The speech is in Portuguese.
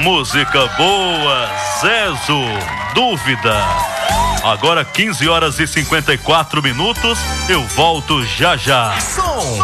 Música boa, Zezo, Dúvida. Agora 15 horas e 54 minutos, eu volto já já. Som